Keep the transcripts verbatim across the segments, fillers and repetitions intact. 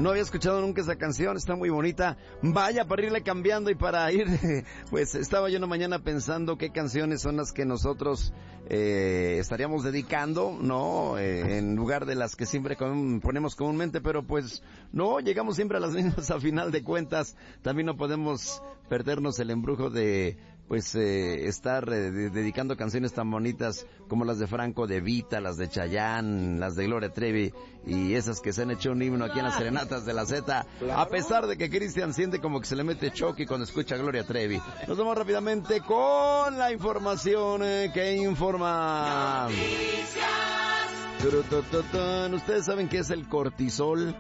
No había escuchado nunca esa canción, está muy bonita. Vaya, para irle cambiando y para ir, pues estaba yo una mañana pensando qué canciones son las que nosotros eh, estaríamos dedicando, ¿no? Eh, en lugar de las que siempre com- ponemos comúnmente, pero pues no, llegamos siempre a las mismas a final de cuentas. También no podemos perdernos el embrujo de pues eh, estar eh, de, dedicando canciones tan bonitas como las de Franco De Vita, las de Chayanne, las de Gloria Trevi y esas que se han hecho un himno aquí en las serenatas de la Z, claro. A pesar de que Cristian siente como que se le mete choque cuando escucha a Gloria Trevi. Nos vamos rápidamente con la información eh, que informa. ¿Ustedes saben qué es el cortisol?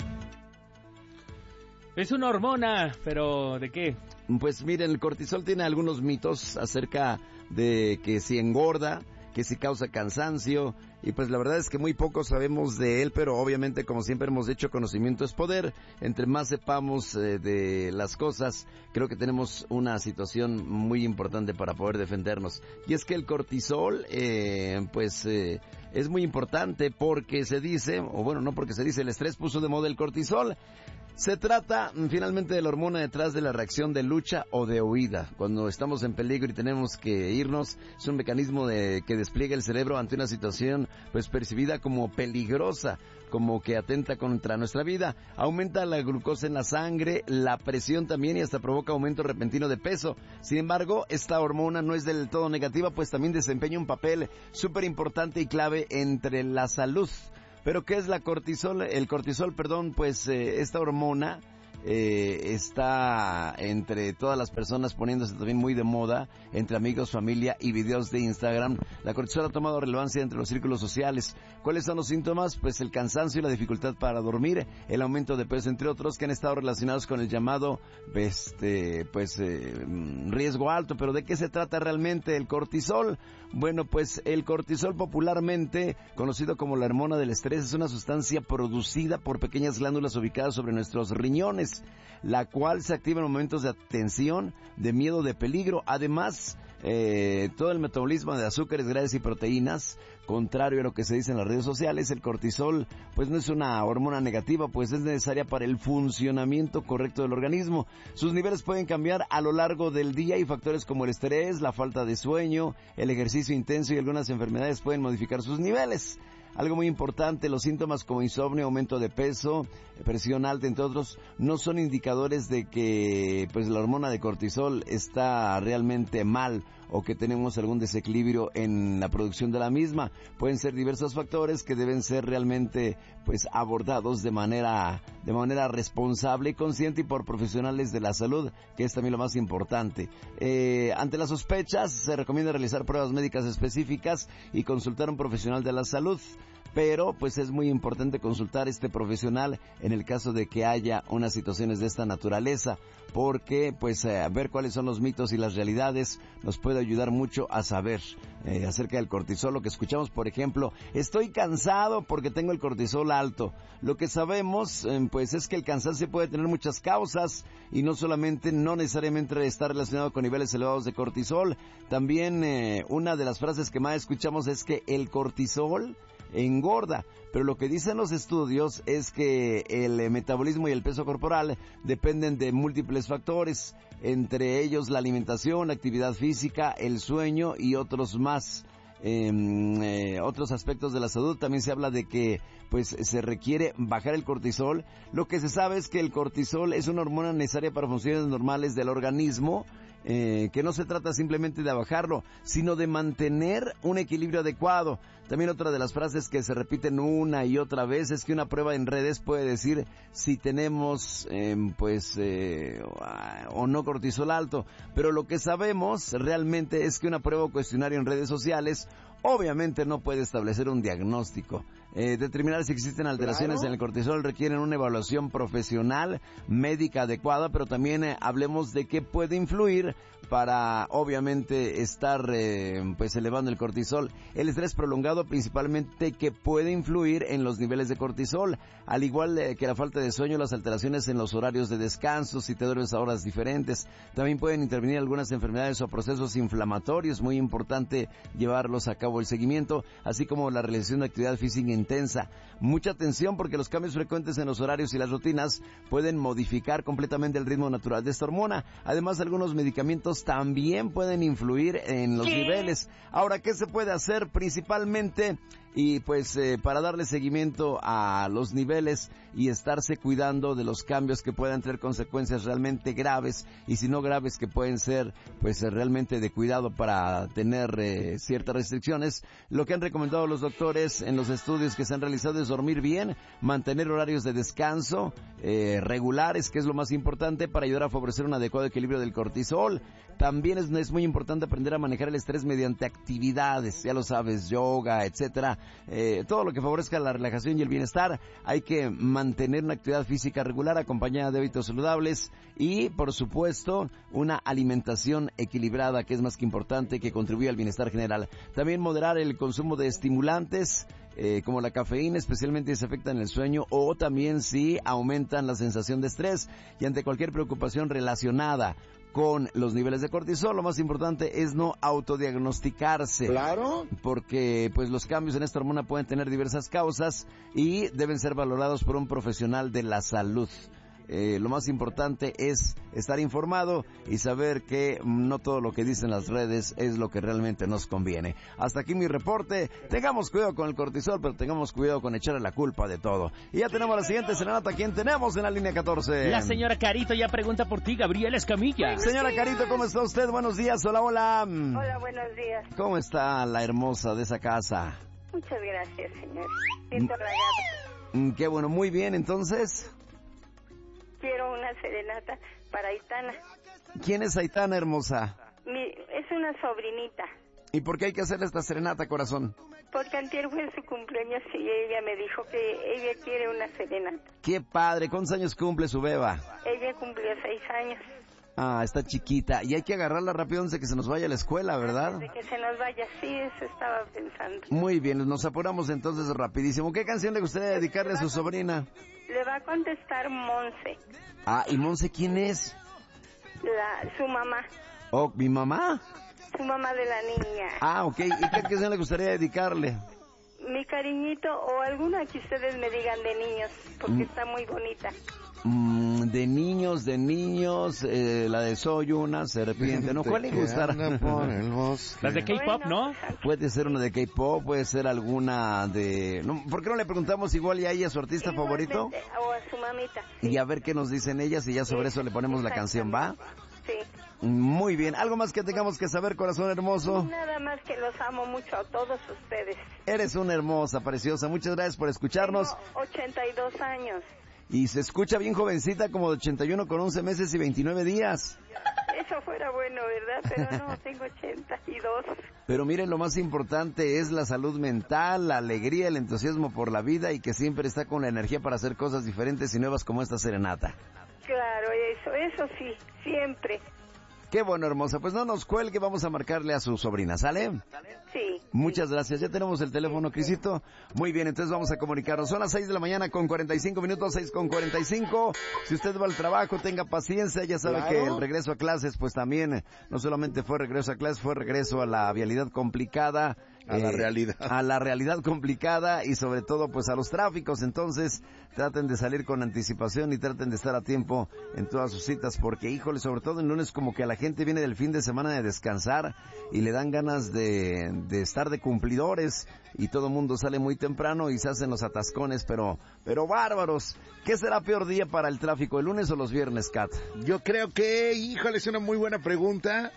Es una hormona, pero ¿de qué? Pues miren, el cortisol tiene algunos mitos acerca de que si engorda, que si causa cansancio, y pues la verdad es que muy poco sabemos de él, pero obviamente, como siempre hemos dicho, conocimiento es poder. Entre más sepamos eh, de las cosas, creo que tenemos una situación muy importante para poder defendernos. Y es que el cortisol, eh, pues, eh, es muy importante porque se dice, o bueno, no porque se dice, el estrés puso de moda el cortisol. Se trata finalmente de la hormona detrás de la reacción de lucha o de huida. Cuando estamos en peligro y tenemos que irnos, es un mecanismo de, que despliega el cerebro ante una situación pues percibida como peligrosa, como que atenta contra nuestra vida. Aumenta la glucosa en la sangre, la presión también, y hasta provoca aumento repentino de peso. Sin embargo, esta hormona no es del todo negativa, pues también desempeña un papel súper importante y clave entre la salud. Pero ¿qué es la cortisol? El cortisol, perdón, pues eh, esta hormona eh, está entre todas las personas poniéndose también muy de moda, entre amigos, familia y videos de Instagram. La cortisol ha tomado relevancia entre los círculos sociales. ¿Cuáles son los síntomas? Pues el cansancio y la dificultad para dormir, el aumento de peso, entre otros, que han estado relacionados con el llamado, este, pues, eh, riesgo alto. ¿Pero de qué se trata realmente el cortisol? Bueno, pues el cortisol, popularmente conocido como la hormona del estrés, es una sustancia producida por pequeñas glándulas ubicadas sobre nuestros riñones, la cual se activa en momentos de tensión, de miedo, de peligro. Además, eh, todo el metabolismo de azúcares, grasas y proteínas, contrario a lo que se dice en las redes sociales, el cortisol pues no es una hormona negativa, pues es necesaria para el funcionamiento correcto del organismo. Sus niveles pueden cambiar a lo largo del día y factores como el estrés, la falta de sueño, el ejercicio intenso y algunas enfermedades pueden modificar sus niveles. Algo muy importante, los síntomas como insomnio, aumento de peso, presión alta, entre otros, no son indicadores de que pues la hormona de cortisol está realmente mal o que tenemos algún desequilibrio en la producción de la misma. Pueden ser diversos factores que deben ser realmente pues abordados de manera de manera responsable y consciente y por profesionales de la salud, que es también lo más importante. Eh, ante las sospechas se recomienda realizar pruebas médicas específicas y consultar a un profesional de la salud. Pero pues es muy importante consultar a este profesional en el caso de que haya unas situaciones de esta naturaleza, porque pues eh, ver cuáles son los mitos y las realidades nos puede ayudar mucho a saber eh, acerca del cortisol. Lo que escuchamos, por ejemplo, estoy cansado porque tengo el cortisol alto. Lo que sabemos eh, pues es que el cansancio puede tener muchas causas y no solamente, no necesariamente está relacionado con niveles elevados de cortisol. También eh, una de las frases que más escuchamos es que el cortisol engorda, pero lo que dicen los estudios es que el metabolismo y el peso corporal dependen de múltiples factores, entre ellos la alimentación, la actividad física, el sueño y otros más. Eh, eh, otros aspectos de la salud. También se habla de que pues se requiere bajar el cortisol. Lo que se sabe es que el cortisol es una hormona necesaria para funciones normales del organismo, eh, que no se trata simplemente de bajarlo, sino de mantener un equilibrio adecuado. También otra de las frases que se repiten una y otra vez es que una prueba en redes puede decir si tenemos eh, pues eh, o no cortisol alto, pero lo que sabemos realmente es que una prueba o cuestionario en redes sociales obviamente no puede establecer un diagnóstico. Eh, determinar si existen alteraciones claro. en el cortisol requieren una evaluación profesional, médica adecuada, pero también eh, hablemos de qué puede influir para obviamente estar eh, pues elevando el cortisol. El estrés prolongado principalmente que puede influir en los niveles de cortisol, al igual eh, que la falta de sueño, las alteraciones en los horarios de descanso, si te duermes a horas diferentes. También pueden intervenir algunas enfermedades o procesos inflamatorios, muy importante llevarlos a cabo el seguimiento, así como la realización de actividad física intensa. Mucha atención porque los cambios frecuentes en los horarios y las rutinas pueden modificar completamente el ritmo natural de esta hormona. Además, algunos medicamentos también pueden influir en los ¿Qué? niveles. Ahora, ¿qué se puede hacer? Principalmente, y pues eh, para darle seguimiento a los niveles y estarse cuidando de los cambios que puedan tener consecuencias realmente graves, y si no graves, que pueden ser pues eh, realmente de cuidado para tener eh, ciertas restricciones. Lo que han recomendado los doctores en los estudios que se han realizado es dormir bien, mantener horarios de descanso eh, regulares, que es lo más importante para ayudar a favorecer un adecuado equilibrio del cortisol. También es, es muy importante aprender a manejar el estrés mediante actividades, ya lo sabes, yoga, etcétera. Eh, todo lo que favorezca la relajación y el bienestar. Hay que mantener una actividad física regular acompañada de hábitos saludables y, por supuesto, una alimentación equilibrada, que es más que importante, que contribuye al bienestar general. También moderar el consumo de estimulantes eh, como la cafeína, especialmente si se afectan el sueño o también si aumentan la sensación de estrés. Y ante cualquier preocupación relacionada con los niveles de cortisol, lo más importante es no autodiagnosticarse. Claro. Porque pues los cambios en esta hormona pueden tener diversas causas y deben ser valorados por un profesional de la salud. Eh, lo más importante es estar informado y saber que no todo lo que dicen las redes es lo que realmente nos conviene. Hasta aquí mi reporte. Tengamos cuidado con el cortisol, pero tengamos cuidado con echarle la culpa de todo. Y ya tenemos la siguiente serenata. ¿Quién tenemos en la línea catorce? La señora Carito ya pregunta por ti, Gabriela Escamilla. Señora Carito, ¿cómo está usted? Buenos días. Hola, hola. Hola, buenos días. ¿Cómo está la hermosa de esa casa? Muchas gracias, señor. Siento halagado. Mm, Qué bueno, muy bien, entonces. Quiero una serenata para Aitana. ¿Quién es Aitana, hermosa? Mi, es una sobrinita. ¿Y por qué hay que hacerle esta serenata, corazón? Porque antier fue su cumpleaños y ella me dijo que ella quiere una serenata. ¡Qué padre! ¿Cuántos años cumple su beba? Ella cumplió seis años. Ah, está chiquita. Y hay que agarrarla rápido antes de que se nos vaya a la escuela, ¿verdad? De que se nos vaya, sí, eso estaba pensando. Muy bien, nos apuramos entonces rapidísimo. ¿Qué canción le gustaría dedicarle a su sobrina? Le va a contestar Monse, Ah, ¿y Monse quién es? la, su mamá, Oh, ¿mi mamá? su mamá de la niña. Ah, ok. ¿Y qué canción le gustaría dedicarle? Mi cariñito o alguna que ustedes me digan de niños, porque Mm. está muy bonita. Mm, de niños, de niños, eh, la de Soy una serpiente, ¿no? ¿Cuál le gustará? Las de K-pop, ¿no? Puede ser una de K-pop, puede ser alguna de... No, ¿por qué no le preguntamos igual y a ella su artista Igualmente, favorito? o a su mamita. Y a ver qué nos dicen ellas y ya sobre eso le ponemos la canción, ¿va? Sí. Muy bien. ¿Algo más que tengamos que saber, corazón hermoso? Nada más que los amo mucho a todos ustedes. Eres una hermosa, preciosa. Muchas gracias por escucharnos. Tengo ochenta y dos años. Y se escucha bien jovencita, como de ochenta y uno con once meses y veintinueve días. Eso fuera bueno, ¿verdad? Pero no, tengo ochenta y dos. Pero miren, lo más importante es la salud mental, la alegría, el entusiasmo por la vida y que siempre está con la energía para hacer cosas diferentes y nuevas como esta serenata. Claro, eso, eso sí, siempre. Qué bueno, hermosa. Pues no nos cuelgue, vamos a marcarle a su sobrina, ¿sale? Sí. Muchas gracias. Ya tenemos el teléfono, Crisito. Muy bien, entonces vamos a comunicarnos. Son las seis de la mañana con cuarenta y cinco minutos, seis con cuarenta y cinco. Si usted va al trabajo, tenga paciencia. Ya sabe Claro. que el regreso a clases, pues también, no solamente fue regreso a clases, fue regreso a la vialidad complicada. A la realidad. A la realidad complicada y sobre todo pues a los tráficos. Entonces traten de salir con anticipación y traten de estar a tiempo en todas sus citas porque, híjole, sobre todo en lunes como que a la gente viene del fin de semana de descansar y le dan ganas de, de estar de cumplidores y todo el mundo sale muy temprano y se hacen los atascones, pero, pero bárbaros. ¿Qué será peor día para el tráfico, el lunes o los viernes, Kat? Yo creo que, híjole, es una muy buena pregunta.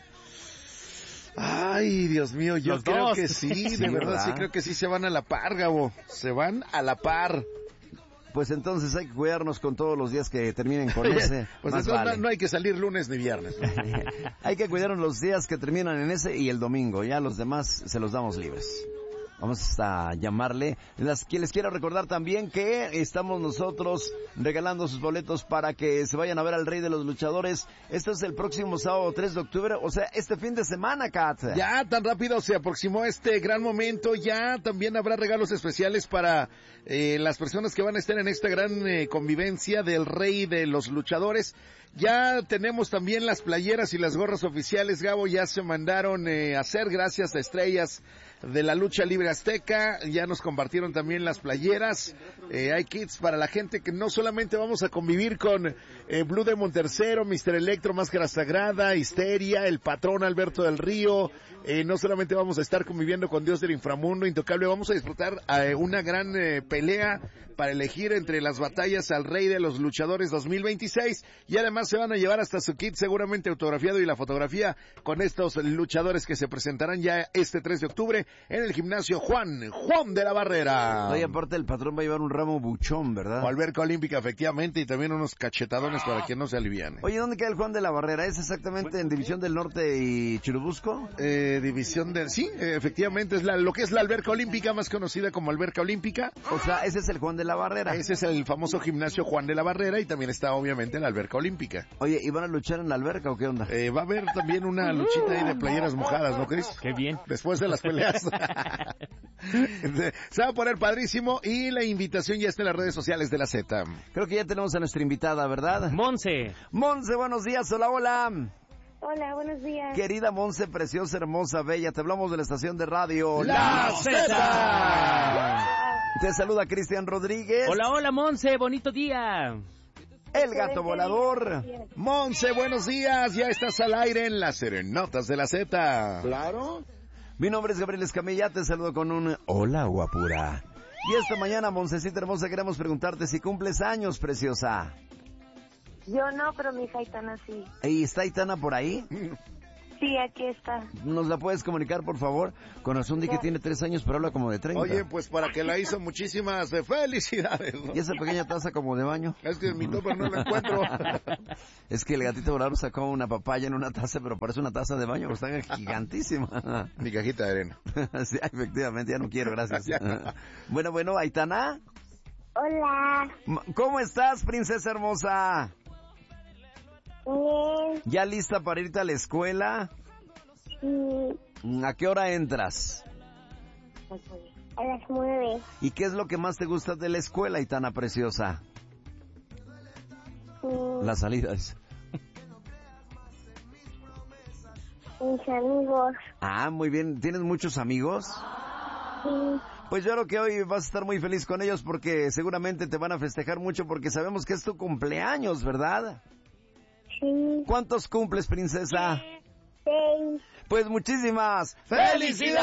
Ay, Dios mío, yo Los creo dos. que sí, de Sí, verdad, ¿verdad? sí creo que sí se van a la par, Gabo. Se van a la par. Pues entonces hay que cuidarnos con todos los días que terminen con ese. Pues más entonces vale. no, no hay que salir lunes ni viernes. Hay que cuidarnos los días que terminan en ese y el domingo. Ya los demás se los damos libres. Vamos a llamarle. Las que les quiero recordar también que estamos nosotros regalando sus boletos para que se vayan a ver al Rey de los Luchadores. Esto es el próximo sábado tres de octubre, o sea, este fin de semana, Kat. Ya tan rápido se aproximó este gran momento, ya también habrá regalos especiales para eh, las personas que van a estar en esta gran eh, convivencia del Rey de los Luchadores. Ya tenemos también las playeras y las gorras oficiales, Gabo, ya se mandaron eh, a hacer gracias a Estrellas de la lucha libre azteca. Ya nos compartieron también las playeras. Eh, hay kits para la gente que no solamente vamos a convivir con eh, Blue Demon Tercero, mister Electro, Máscara Sagrada, Histeria, el patrón Alberto del Río. Eh, no solamente vamos a estar conviviendo con Dios del Inframundo, Intocable, vamos a disfrutar eh, una gran eh, pelea para elegir entre las batallas al Rey de los Luchadores dos mil veintiséis, y además se van a llevar hasta su kit seguramente autografiado y la fotografía con estos luchadores que se presentarán ya este tres de octubre en el gimnasio Juan, Juan de la Barrera. Oye, aparte el patrón va a llevar un ramo buchón, ¿verdad? O alberca olímpica, efectivamente, y también unos cachetadones para que no se aliviane. Oye, ¿dónde queda el Juan de la Barrera? ¿Es exactamente en División del Norte y Churubusco? Eh, división del... Sí, eh, efectivamente, es la, lo que es la alberca olímpica, más conocida como alberca olímpica. O sea, ese es el Juan de la Barrera. Ese es el famoso gimnasio Juan de la Barrera, y también está obviamente la alberca olímpica. Oye, ¿y van a luchar en la alberca o qué onda? Eh, va a haber también una luchita ahí de playeras mojadas, ¿no, Cris? Qué bien. Después de las peleas. Se va a poner padrísimo, y la invitación ya está en las redes sociales de la Z. Creo que ya tenemos a nuestra invitada, ¿verdad? Monse. Monse, buenos días, hola, hola. Hola, buenos días. Querida Monse, preciosa, hermosa, bella, te hablamos de la estación de radio La Z. Te saluda Cristian Rodríguez. Hola, hola, Monse, bonito día. El gato volador. Monse, buenos días, ya estás al aire en las Serenatas de la Z. Claro. Mi nombre es Gabriel Escamilla, te saludo con un hola, guapura. Y esta mañana, Moncecita hermosa, queremos preguntarte si cumples años, preciosa. Yo no, pero mi hija Aitana sí. ¿Y está Aitana por ahí? Sí, aquí está. ¿Nos la puedes comunicar, por favor? Con razón di que tiene tres años, pero habla como de treinta. Oye, pues para que la hizo, muchísimas eh, felicidades, ¿no? ¿Y esa pequeña taza como de baño? Es que en mi topper no la encuentro. Es que el gatito volador sacó una papaya en una taza, pero parece una taza de baño, está gigantísima. Mi cajita de arena. Sí, efectivamente, ya no quiero, gracias. Bueno, bueno, Aitana. Hola. ¿Cómo estás, princesa hermosa? Bien. ¿Ya lista para irte a la escuela? Sí. ¿A qué hora entras? A las nueve. ¿Y qué es lo que más te gusta de la escuela, Aitana preciosa? Sí. Las salidas. Mis amigos. Ah, muy bien. ¿Tienes muchos amigos? Sí. Pues yo creo que hoy vas a estar muy feliz con ellos porque seguramente te van a festejar mucho porque sabemos que es tu cumpleaños, ¿verdad? Sí. ¿Cuántos cumples, princesa? Seis. Pues muchísimas felicidades.